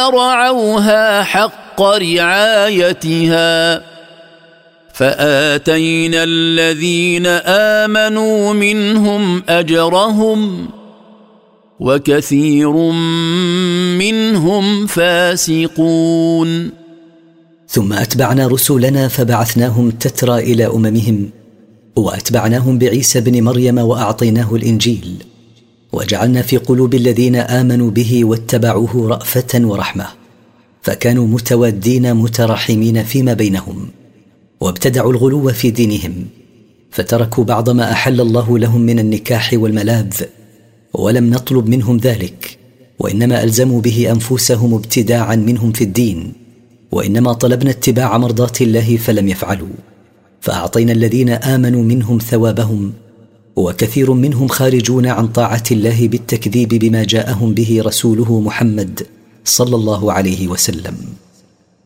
رعوها حق رعايتها فآتينا الذين آمنوا منهم أجرهم وكثير منهم فاسقون. ثم أتبعنا رسلنا فبعثناهم تترى إلى أممهم، وأتبعناهم بعيسى بن مريم وأعطيناه الإنجيل، وجعلنا في قلوب الذين آمنوا به واتبعوه رأفة ورحمة، فكانوا متوادين متراحمين فيما بينهم، وابتدعوا الغلو في دينهم، فتركوا بعض ما أحل الله لهم من النكاح والملاذ، ولم نطلب منهم ذلك، وإنما ألزموا به أنفسهم ابتداعا منهم في الدين، وإنما طلبنا اتباع مرضات الله فلم يفعلوا، فأعطينا الذين آمنوا منهم ثوابهم، وكثير منهم خارجون عن طاعة الله بالتكذيب بما جاءهم به رسوله محمد صلى الله عليه وسلم.